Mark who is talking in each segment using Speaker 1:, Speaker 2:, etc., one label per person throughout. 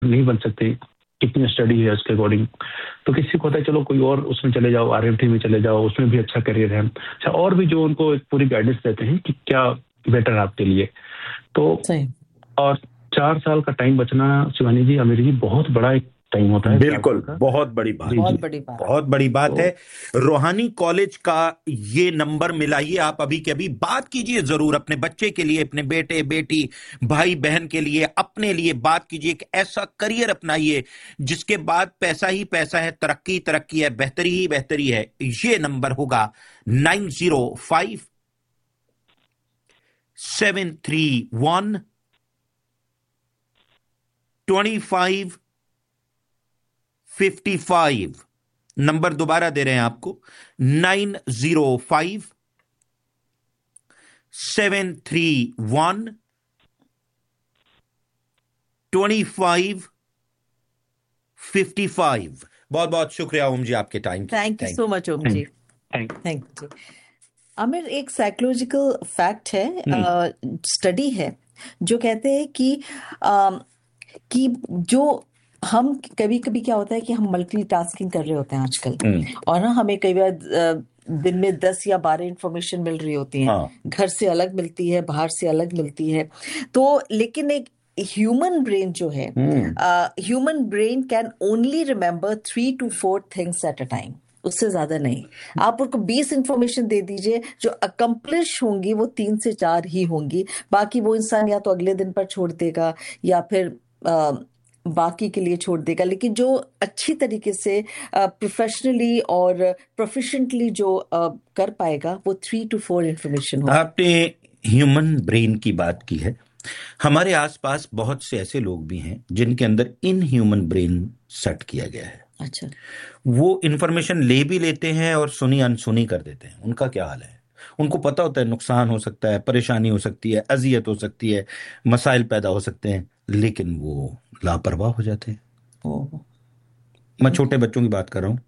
Speaker 1: नहीं बन सकते, कितनी स्टडी है उसके अकॉर्डिंग। तो किसी को होता है चलो कोई और उसमें चले जाओ, आरएमटी में चले जाओ, उसमें भी अच्छा करियर है। अच्छा, और भी जो उनको एक पूरी गाइडेंस देते हैं कि क्या बेटर है आपके लिए। तो और 4 साल का टाइम बचना शिवानी जी, अमीर जी, बहुत बड़ा एक टाइम होता है।
Speaker 2: बिल्कुल, बहुत बड़ी बात, बहुत बड़ी बात है। रूहानी कॉलेज का ये नंबर मिलाइए आप, अभी के अभी बात कीजिए जरूर अपने बच्चे के लिए, अपने बेटे बेटी भाई बहन के लिए, अपने लिए बात कीजिए कि ऐसा करियर अपनाइए जिसके बाद पैसा ही पैसा है, तरक्की तरक्की है, बेहतरी ही बेहतरी है। ये नंबर होगा 905 731 25 55। नंबर दोबारा दे रहे हैं आपको, 905 731 25 55। बहुत बहुत शुक्रिया ओम जी आपके टाइम के।
Speaker 3: Thank you so much Om ji, thank you. Aamir, एक साइकोलॉजिकल फैक्ट है, स्टडी है जो कहते हैं कि जो हम कभी कभी क्या होता है कि हम मल्टीटास्किंग कर रहे होते हैं आजकल, और ना हमें कई बार दिन में 10 या 12 इंफॉर्मेशन मिल रही होती है। घर से अलग मिलती है, बाहर से अलग मिलती है। तो लेकिन एक ह्यूमन ब्रेन जो है, human brain can only remember 3 to 4 things at a time, उससे ज्यादा नहीं। आप उनको 20 इंफॉर्मेशन दे दीजिए, जो अकम्प्लिश होंगी वो 3 से 4 ही होंगी। बाकी वो इंसान या तो अगले दिन पर छोड़ देगा या फिर बाकी के लिए छोड़ देगा। लेकिन जो अच्छी तरीके से प्रोफेशनली और प्रोफिशिएंटली जो कर पाएगा वो 3 to 4 इंफॉर्मेशन होगा।
Speaker 2: आपने ह्यूमन ब्रेन की बात की है। हमारे आसपास बहुत से ऐसे लोग भी हैं जिनके अंदर इन ह्यूमन ब्रेन सेट किया गया है।
Speaker 3: अच्छा,
Speaker 2: वो इंफॉर्मेशन ले भी लेते हैं और सुनी अनसुनी कर देते हैं। उनका क्या हाल है? उनको पता होता है नुकसान हो सकता है, परेशानी हो सकती है, अजियत हो सकती है, मसाइल पैदा हो सकते हैं, लेकिन वो लापरवाह हो जाते हैं। मैं छोटे बच्चों की बात कर रहा हूँ।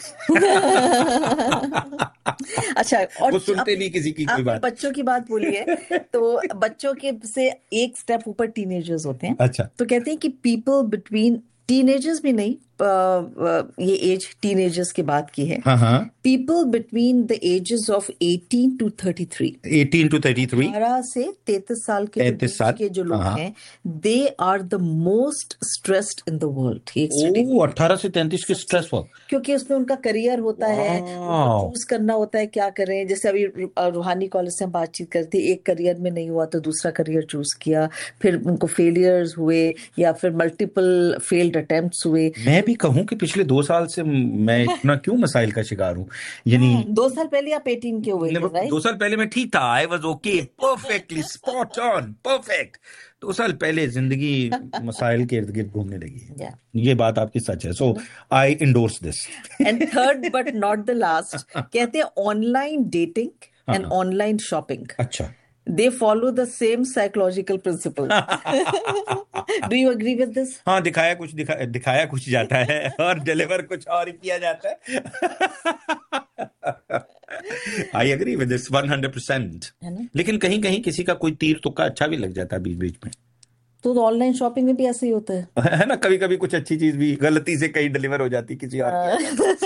Speaker 3: अच्छा, और
Speaker 2: वो सुनते नहीं किसी की कोई बात।
Speaker 3: बच्चों की बात बोलिए तो बच्चों के से एक स्टेप ऊपर टीनेजर्स होते हैं।
Speaker 2: अच्छा,
Speaker 3: तो कहते हैं कि पीपल बिटवीन टीनेजर्स भी नहीं, ये एज टीनेजर्स की बात की है। People between the edges of 18 to 33, 18 से 33 साल के के जो लोग हैं, they are the most stressed in the world.
Speaker 2: 18 से 33 के स्ट्रेस हो,
Speaker 3: क्योंकि उसमें उनका करियर होता है, चूज करना होता है क्या करें। जैसे अभी रूहानी कॉलेज से हम बातचीत करते, एक करियर में नहीं हुआ तो दूसरा करियर चूज किया, फिर उनको फेलियर्स हुए या फिर मल्टीपल फेल्ड अटेम्प्ट्स हुए।
Speaker 2: मैं भी कहूं कि पिछले 2 साल से मैं इतना क्यों मसाइल का शिकार हूं। यानी
Speaker 3: 2 साल पहले आप 18 के हुए थे, राइट?
Speaker 2: 2 साल पहले मैं ठीक था, I was okay, perfectly spot on, perfect. 2 साल पहले जिंदगी मसाइल के इर्द गिर्द घूमने लगी। ये बात आपकी सच है। सो आई endorse this.
Speaker 3: And third but not the last, कहते हैं online dating and online shopping.
Speaker 2: अच्छा,
Speaker 3: they follow the same psychological principle. Do you agree with this?
Speaker 2: हाँ, दिखाया कुछ जाता है और डिलीवर कुछ और ही किया जाता है। I agree with this 100%. लेकिन कहीं कहीं किसी का कोई तीर तुक्का अच्छा भी लग जाता है बीच बीच में।
Speaker 3: तो ऑनलाइन शॉपिंग में भी ऐसे ही होता
Speaker 2: है ना, कभी कभी कुछ अच्छी चीज भी गलती से कहीं डिलीवर हो जाती किसी और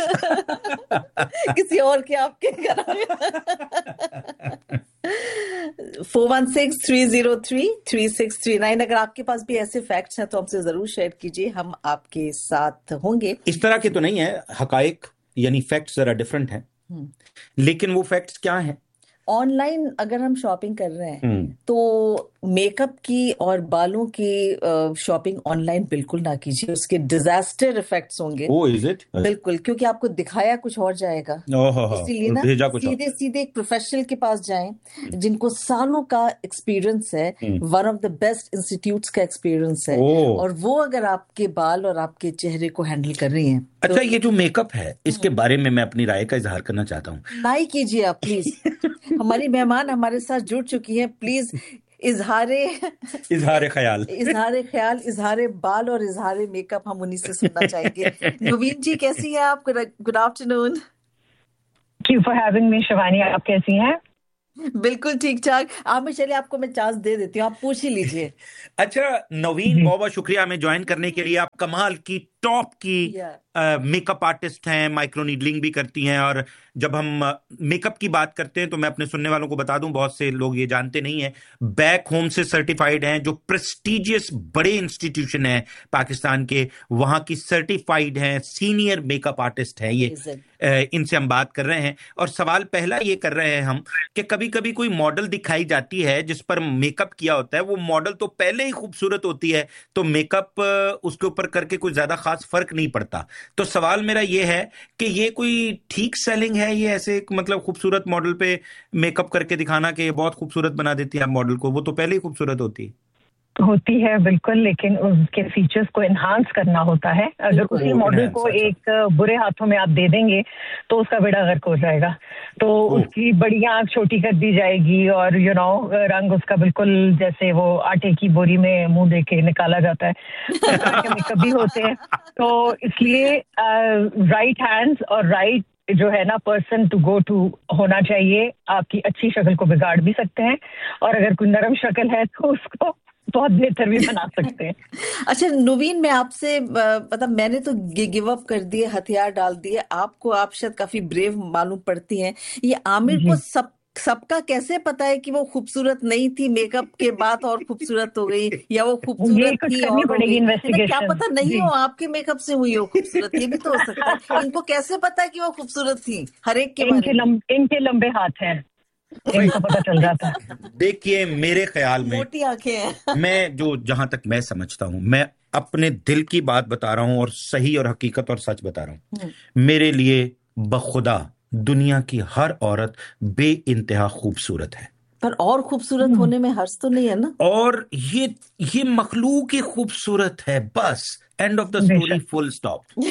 Speaker 3: किसी और के आपके घर। 416-303-3639। अगर आपके पास भी ऐसे फैक्ट्स हैं तो हमसे जरूर शेयर कीजिए, हम आपके साथ होंगे।
Speaker 2: इस तरह के तो नहीं है हकाइक, यानी फैक्ट्स जरा डिफरेंट हैं, लेकिन वो फैक्ट्स क्या हैं?
Speaker 3: ऑनलाइन अगर हम शॉपिंग कर रहे हैं तो मेकअप की और बालों की शॉपिंग ऑनलाइन बिल्कुल ना कीजिए, उसके डिजास्टर इफेक्ट्स होंगे।
Speaker 2: Is it?
Speaker 3: बिल्कुल, क्योंकि आपको दिखाया कुछ और जाएगा। इसीलिए ना सीधे सीधे एक प्रोफेशनल के पास जाएं जिनको सालों का एक्सपीरियंस है, one of the best institutes का एक्सपीरियंस है, और वो अगर आपके बाल और आपके चेहरे को हैंडल कर रही हैं।
Speaker 2: अच्छा, ये जो मेकअप है इसके बारे में मैं अपनी राय का इजहार करना चाहता हूँ।
Speaker 3: नहीं कीजिए आप प्लीज। हमारी मेहमान हमारे साथ जुड़ चुकी है, प्लीज इजहारे ख्याल, इजहारे बाल और इजहारे मेकअप हम उन्हीं से सुनना चाहेंगे। नवीन जी कैसी है आप? Good afternoon.
Speaker 4: Thank you for having me Shivani, आप कैसी हैं?
Speaker 3: बिल्कुल ठीक ठाक। आमिर, चलिए आपको मैं चांस दे देती हूँ, आप पूछ ही लीजिए।
Speaker 2: अच्छा नवीन, बहुत बहुत शुक्रिया हमें ज्वाइन करने के लिए। आप कमाल की टॉप की मेकअप आर्टिस्ट हैं, माइक्रो नीडलिंग भी करती हैं। और जब हम मेकअप की बात करते हैं तो मैं अपने सुनने वालों को बता दूं, बहुत से लोग ये जानते नहीं हैं, बैक होम से सर्टिफाइड हैं, जो प्रेस्टिजियस बड़े इंस्टीट्यूशन हैं पाकिस्तान के, वहां की सर्टिफाइड हैं, सीनियर मेकअप आर्टिस्ट हैं ये। इनसे हम बात कर रहे हैं और सवाल पहला ये कर रहे हैं हम कि कभी कभी कोई मॉडल दिखाई जाती है जिस पर मेकअप किया होता है, वो मॉडल तो पहले ही खूबसूरत होती है, तो मेकअप उसके ऊपर करके कोई ज्यादा खास फर्क नहीं पड़ता। तो सवाल मेरा ये है कि ये कोई ठीक सेलिंग है, ये ऐसे मतलब खूबसूरत मॉडल पे मेकअप करके दिखाना कि ये बहुत खूबसूरत बना देती है आप मॉडल को, वो तो पहले ही खूबसूरत
Speaker 4: होती है बिल्कुल, लेकिन उसके फीचर्स को एनहांस करना होता है। अगर उसी मॉडल को एक बुरे हाथों में आप दे देंगे तो उसका बेड़ा गर्क हो जाएगा। तो उसकी बड़ी आंख छोटी कर दी जाएगी और रंग उसका बिल्कुल जैसे वो आटे की बोरी में मुंह दे के निकाला जाता है, मेकअप भी होते हैं। तो इसलिए राइट हैंड्स और राइट जो है ना पर्सन टू गो टू होना चाहिए। आपकी अच्छी शक्ल को बिगाड़ भी सकते हैं और अगर कोई नरम शक्ल है तो उसको बहुत बेहतर भी बना सकते हैं।
Speaker 3: अच्छा नवीन, मैं आपसे मतलब मैंने तो गिव अप कर दिए, हथियार डाल दिए। आपको, आप शायद काफी ब्रेव मालूम पड़ती हैं। ये आमिर को सबका कैसे पता है कि वो खूबसूरत नहीं थी, मेकअप के बाद और खूबसूरत हो गई, या वो खूबसूरत थी और
Speaker 4: पड़ेगी इन्वेस्टिगेशन।
Speaker 3: क्या पता नहीं हो आपके मेकअप से हुई हो खूबसूरत, ये भी तो हो सकता है। इनको कैसे पता है कि वो खूबसूरत थी? हर एक के
Speaker 4: इनके लंबे हाथ हैं, इनको पता चल जाता है।
Speaker 2: देखिए मेरे ख्याल में
Speaker 3: मोटी आंखें हैं।
Speaker 2: मैं जहां तक मैं समझता हूं, मैं अपने दिल की बात बता रहा हूं और सही और हकीकत और सच बता रहा हूं। मेरे लिए बखुदा दुनिया की हर औरत बे इंतहा खूबसूरत है,
Speaker 3: पर और खूबसूरत होने में हर्ज तो नहीं है ना।
Speaker 2: और ये मखलूक ही खूबसूरत है, बस end of the story, full stop.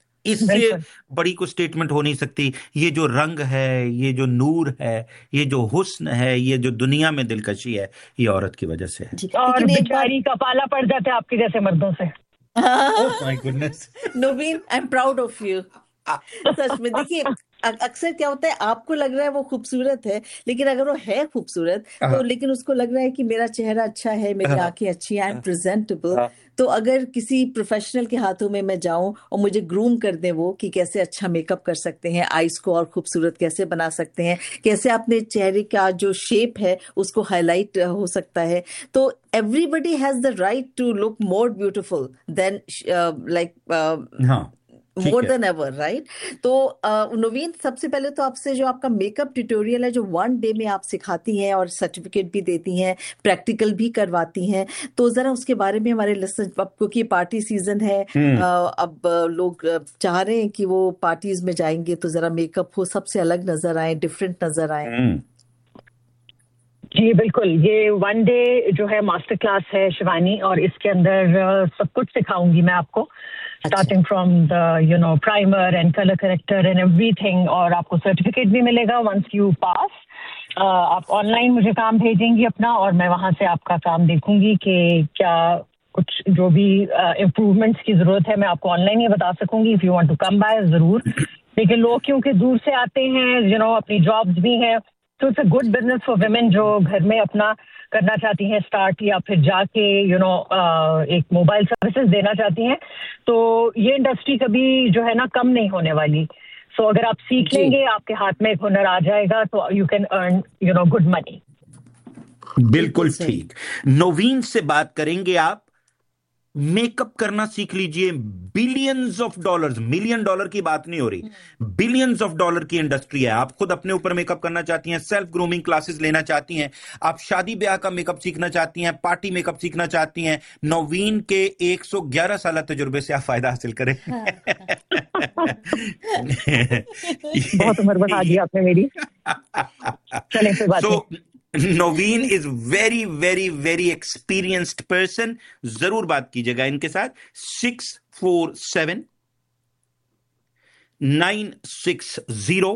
Speaker 2: इससे बड़ी कोई स्टेटमेंट हो नहीं सकती। ये जो रंग है, ये जो नूर है, ये जो हुस्न है, ये जो दुनिया में दिलकशी है, ये औरत की वजह से है।
Speaker 4: और बेचारी का पाला पड़ जाता है आपके जैसे मर्दों से।
Speaker 2: Oh my goodness.
Speaker 3: Naveen, I am proud of you. सच में देखिए, अक्सर क्या होता है, आपको लग रहा है वो खूबसूरत है, लेकिन अगर वो है खूबसूरत तो लेकिन उसको लग रहा है कि मेरा चेहरा अच्छा है, मेरी आंखें अच्छी हैं, आई एम प्रेजेंटेबल। तो अगर किसी प्रोफेशनल के हाथों में मैं जाऊं और मुझे ग्रूम कर दें वो कि कैसे अच्छा मेकअप कर सकते हैं, आईज को और खूबसूरत कैसे बना सकते हैं, कैसे अपने चेहरे का जो शेप है उसको हाईलाइट हो सकता है, तो everybody has the right to look more beautiful then like more than ever, right. तो नवीन, सबसे पहले तो आपसे जो आपका मेकअप ट्यूटोरियल है जो 1 डे में आप सिखाती हैं और सर्टिफिकेट भी देती हैं, प्रैक्टिकल भी करवाती हैं, तो जरा उसके बारे में हमारे लिसनर्स, क्योंकि पार्टी सीजन है, अब लोग चाह रहे हैं कि वो पार्टीज में जाएंगे तो जरा मेकअप हो, सबसे अलग नजर आए, डिफरेंट नजर आए।
Speaker 4: जी बिल्कुल, ये 1 डे जो है मास्टर क्लास है शिवानी, और इसके अंदर सब कुछ सिखाऊंगी मैं आपको, starting from the primer and colour corrector and everything. और आपको सर्टिफिकेट भी मिलेगा वंस यू पास। आप ऑनलाइन मुझे काम भेजेंगी अपना, और मैं वहां से आपका काम देखूंगी कि क्या कुछ जो भी इम्प्रूवमेंट्स की जरूरत है मैं आपको ऑनलाइन ही बता सकूंगी। If you want to come by जरूर, लेकिन लोग क्योंकि दूर से आते हैं, अपनी जॉब्स भी हैं, तो it's a good business for women जो घर में अपना करना चाहती हैं स्टार्ट, या फिर जाके एक मोबाइल सर्विसेज देना चाहती हैं। तो ये इंडस्ट्री कभी जो है ना कम नहीं होने वाली। सो अगर आप सीख लेंगे, आपके हाथ में एक हुनर आ जाएगा, तो you can earn good money.
Speaker 2: बिल्कुल ठीक। नवीन से बात करेंगे आप। मेकअप करना सीख लीजिए, बिलियंस ऑफ डॉलर्स, $1 मिलियन की बात नहीं हो रही, बिलियंस ऑफ डॉलर की इंडस्ट्री है। आप खुद अपने ऊपर मेकअप करना चाहती हैं, सेल्फ ग्रूमिंग क्लासेस लेना चाहती हैं, आप शादी ब्याह का मेकअप सीखना चाहती हैं, पार्टी मेकअप सीखना चाहती हैं, नवीन के 111 साल तजुर्बे से आप फायदा हासिल करें।
Speaker 4: बहुत उम्र बढ़ा दी आपने मेरी। चलें फिर बात नहीं।
Speaker 2: नवीन is very very very experienced person. जरूर बात कीजिएगा इनके साथ। 647 960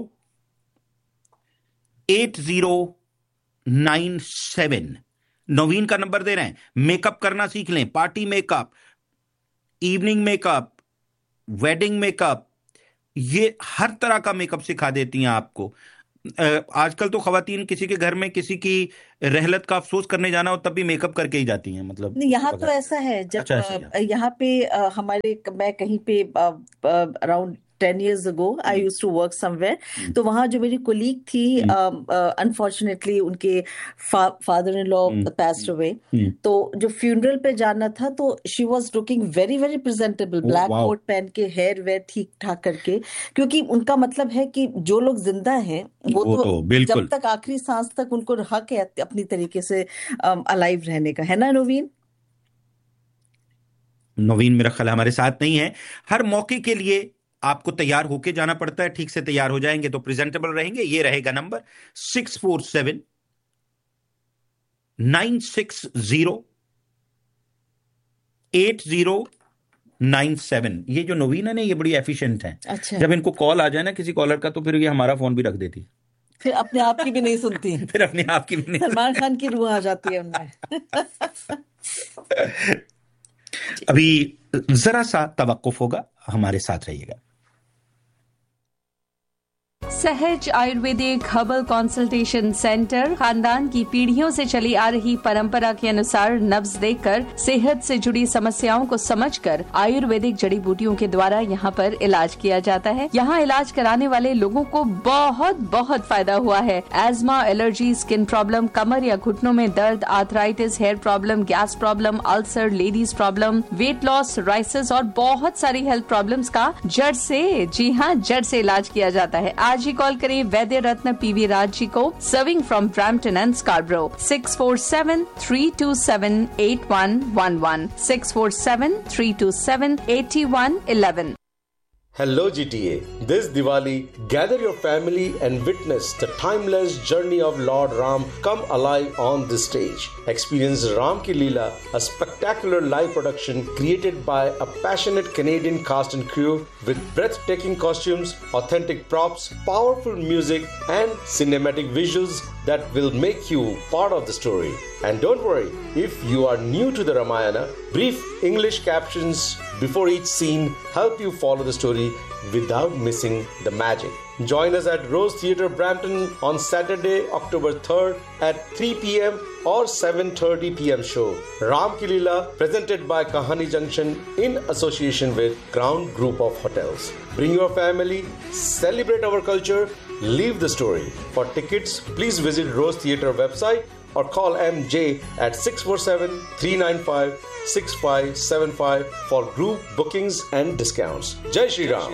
Speaker 2: 8097 नवीन का नंबर दे रहे हैं। मेकअप करना सीख लें, party makeup, evening makeup, wedding makeup, ये हर तरह का मेकअप सिखा देती हैं आपको। आजकल तो खवातीन किसी के घर में किसी की रहलत का अफसोस करने जाना हो तब भी मेकअप करके ही जाती हैं, मतलब
Speaker 3: नहीं, यहाँ तो ऐसा है, जब
Speaker 2: अच्छा,
Speaker 3: यहाँ पे मैं कहीं पे around 10 years ago I used to work somewhere, तो वहाँ जो मेरी कोलीग थी, अनफॉर्चुनेटली उनके father in law passed away, तो जो फ्यूनरल पे जाना था तो she was looking very very presentable, black coat पहन के, हेयर वेयर ठीक ठाक करके, क्योंकि उनका मतलब है कि जो लोग जिंदा हैं वो तो जब तक आखिरी सांस तक उनको हक है अपनी तरीके से अलाइव रहने का, है ना नवीन?
Speaker 2: नवीन मेरा ख्याल हमारे साथ नहीं है। हर मौके के लिए आपको तैयार होके जाना पड़ता है, ठीक से तैयार हो जाएंगे तो प्रेजेंटेबल रहेंगे। ये रहेगा नंबर 647-960-8097। ये जो नवीन है ना, ये बड़ी एफिशिएंट है।
Speaker 3: अच्छा।
Speaker 2: जब इनको कॉल आ जाए ना किसी कॉलर का, तो फिर ये हमारा फोन भी रख देती,
Speaker 3: फिर अपने आप की भी नहीं सुनती
Speaker 2: फिर अपने आप की भी नहीं।
Speaker 3: सलमान खान की रूह आ जाती है उनमें।
Speaker 2: अभी जरा सा तवक्कुफ होगा, हमारे साथ रहिएगा।
Speaker 5: सहज आयुर्वेदिक हर्बल कंसल्टेशन सेंटर खानदान की पीढ़ियों से चली आ रही परंपरा के अनुसार नब्ज देखकर सेहत से जुड़ी समस्याओं को समझकर आयुर्वेदिक जड़ी बूटियों के द्वारा यहाँ पर इलाज किया जाता है। यहाँ इलाज कराने वाले लोगों को बहुत बहुत फायदा हुआ है। एज्मा, एलर्जी, स्किन प्रॉब्लम, कमर या घुटनों में दर्द, arthritis, hair problem, gas problem, ulcer, ladies problem, weight loss, rises और बहुत सारी हेल्थ प्रॉब्लम्स का जड़ से, जी हाँ, जड़ से इलाज किया जाता है। आज ही कॉल करें वैद्य रत्न पीवी राज जी को, serving from Brampton and स्कार्बरो। 647-327-8111 647-327-8111।
Speaker 6: Hello GTA. This Diwali, gather your family and witness the timeless journey of Lord Ram come alive on this stage. Experience Ram Ki Leela, a spectacular live production created by a passionate Canadian cast and crew with breathtaking costumes, authentic props, powerful music and cinematic visuals that will make you part of the story. And don't worry, if you are new to the Ramayana, brief English captions before each scene help you follow the story without missing the magic. Join us at Rose Theatre Brampton on Saturday, October 3rd at 3 p.m. or 7:30 p.m. show. Ram Ki Leela presented by Kahani Junction in association with Crown Group of Hotels. Bring your family, celebrate our culture, live the story. For tickets, please visit Rose Theatre website or call MJ at 647-395-6575 for group bookings and discounts. Jai Shri Ram.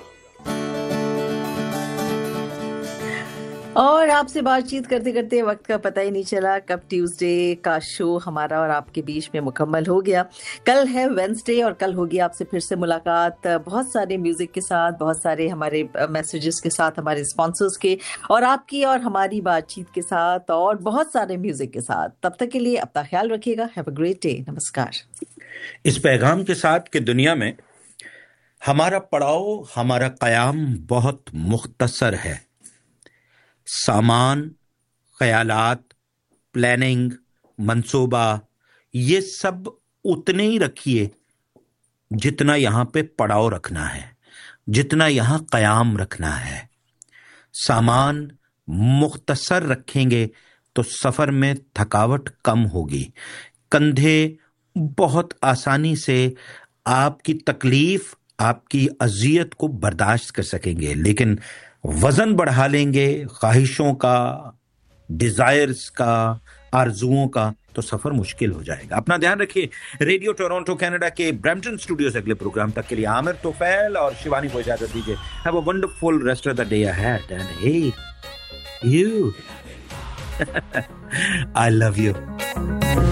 Speaker 3: और आपसे बातचीत करते करते वक्त का पता ही नहीं चला कब ट्यूसडे का शो हमारा और आपके बीच में मुकम्मल हो गया। कल है वेडनेसडे और कल होगी आपसे फिर से मुलाकात, बहुत सारे म्यूजिक के साथ, बहुत सारे हमारे मैसेजेस के साथ, हमारे स्पॉन्सर्स के और आपकी और हमारी बातचीत के साथ और बहुत सारे म्यूजिक के साथ। तब तक के लिए अपना ख्याल रखिएगा। Have a great day. नमस्कार।
Speaker 2: इस पैगाम के साथ कि दुनिया में हमारा पड़ाव, हमारा कयाम बहुत मुख्तसर है। सामान, ख्यालात, प्लानिंग, मंसूबा, ये सब उतने ही रखिए जितना यहाँ पे पड़ाव रखना है, जितना यहाँ कयाम रखना है। सामान मुख्तसर रखेंगे तो सफर में थकावट कम होगी। कंधे बहुत आसानी से आपकी तकलीफ, आपकी अजियत को बर्दाश्त कर सकेंगे, लेकिन वजन बढ़ा लेंगे ख्वाहिशों का, डिजायर्स का, आरजुओं का, तो सफर मुश्किल हो जाएगा। अपना ध्यान रखिए। रेडियो टोरंटो कनाडा के ब्रैम्पटन स्टूडियो से अगले प्रोग्राम तक के लिए आमिर तोफैल और शिवानी को इजाजत दीजिए। Have a wonderful rest of the day ahead and hey you I love you.